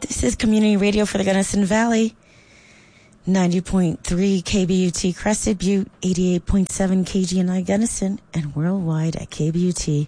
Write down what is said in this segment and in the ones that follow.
This is community radio for the Gunnison Valley. 90.3 KBUT Crested Butte, 88.7 KGNI Gunnison, and worldwide at kbut.org.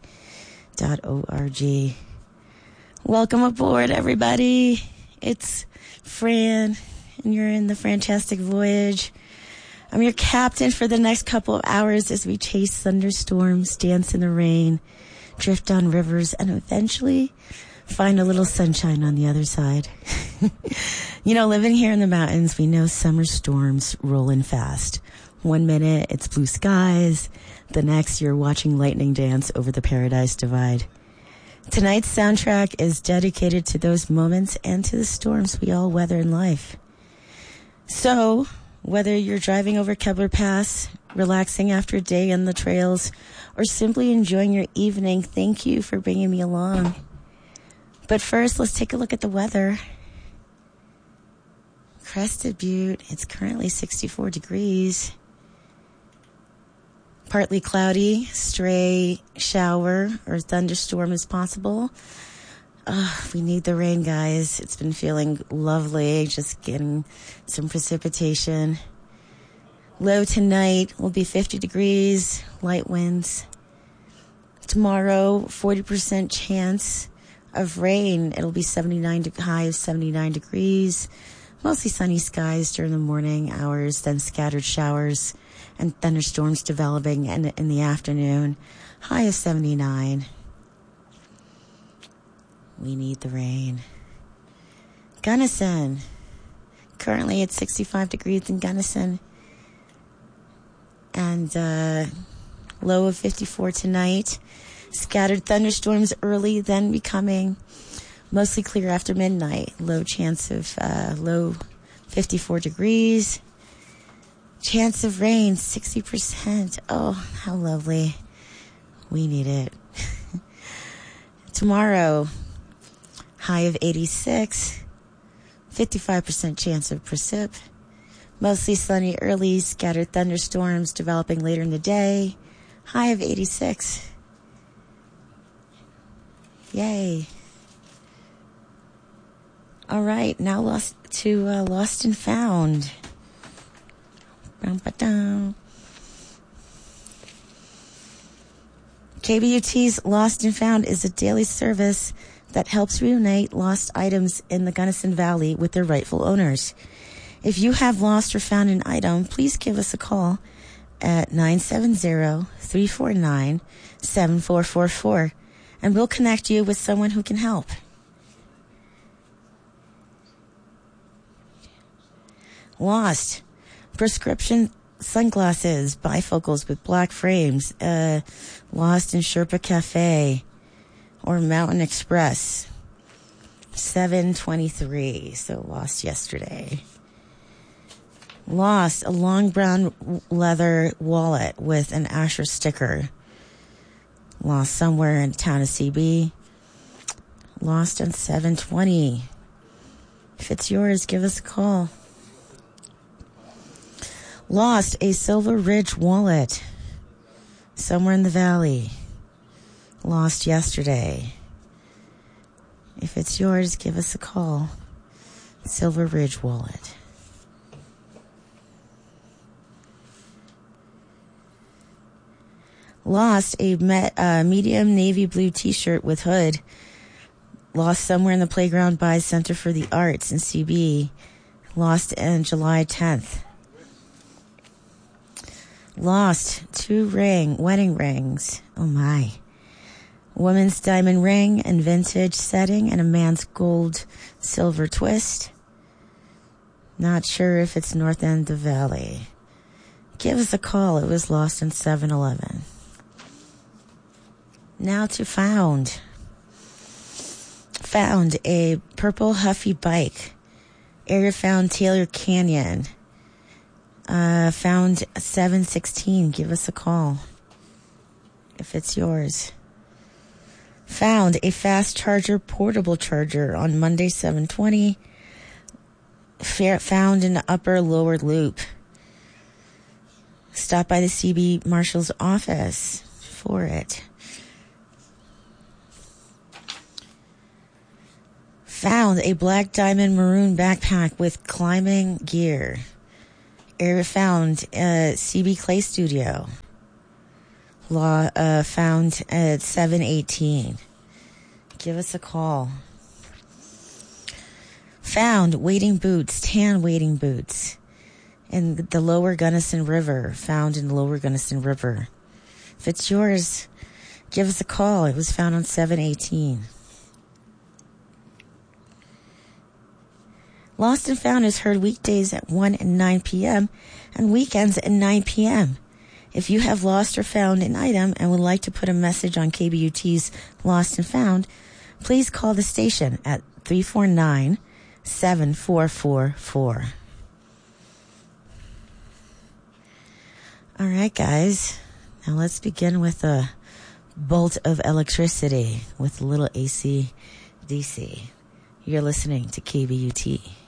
Welcome aboard, everybody. It's Fran, and you're in the Fantastic Voyage. I'm your captain for the next couple of hours as we chase thunderstorms, dance in the rain, drift down rivers, and eventually find a little sunshine on the other side. You know, living here in the mountains, we know summer storms roll in fast. 1 minute, it's blue skies. The next, you're watching lightning dance over the Paradise Divide. Tonight's soundtrack is dedicated to those moments and to the storms we all weather in life. So, whether you're driving over Kebler Pass, relaxing after a day on the trails, or simply enjoying your evening, thank you for bringing me along. But first, let's take a look at the weather. Crested Butte, it's currently 64 degrees. Partly cloudy, stray shower or thunderstorm is possible. We need the rain, guys. It's been feeling lovely, just getting some precipitation. Low tonight will be 50 degrees, light winds. Tomorrow, 40% chance of rain. It'll be high of 79 degrees. Mostly sunny skies during the morning hours, then scattered showers and thunderstorms developing in the afternoon. High of 79. We need the rain. Gunnison. Currently it's 65 degrees in Gunnison. And low of 54 tonight. Scattered thunderstorms early, then becoming mostly clear after midnight. Low chance of low 54 degrees. Chance of rain 60%. Oh, how lovely. We need it. Tomorrow, high of 86. 55% chance of precip. Mostly sunny early, scattered thunderstorms developing later in the day. High of 86. Yay. All right, now Lost and Found. KBUT's Lost and Found is a daily service that helps reunite lost items in the Gunnison Valley with their rightful owners. If you have lost or found an item, please give us a call at 970-349-7444, and we'll connect you with someone who can help. Lost. Prescription sunglasses, bifocals with black frames, lost in Sherpa Cafe or Mountain Express. 723, so lost yesterday. Lost a long brown leather wallet with an Asher sticker. Lost somewhere in the town of CB. Lost on 720. If it's yours, give us a call. Lost a Silver Ridge wallet somewhere in the valley. Lost yesterday. If it's yours, give us a call. Silver Ridge wallet. Lost a medium navy blue t-shirt with hood. Lost somewhere in the playground by Center for the Arts in CB. Lost on July 10th. Lost 2 wedding rings. Oh my. Woman's diamond ring and vintage setting and a man's gold silver twist. Not sure if it's north end of the valley. Give us a call. It was lost in 7-Eleven. Now to found. Found a purple Huffy bike. Area found Taylor Canyon. Found 716. Give us a call if it's yours. Found a fast charger, portable charger on Monday 720. Found in the upper lower loop. Stop by the CB Marshal's office for it. Found found a black diamond maroon backpack with climbing gear. Area found CB Clay Studio. Law found at 718. Give us a call. Found wading boots, tan wading boots in the Lower Gunnison River. Found in the Lower Gunnison River. If it's yours, give us a call. It was found on 718. Lost and Found is heard weekdays at 1 and 9 p.m. and weekends at 9 p.m. If you have lost or found an item and would like to put a message on KBUT's Lost and Found, please call the station at 349-7444. All right, guys. Now let's begin with a bolt of electricity with a little AC/DC. You're listening to KBUT.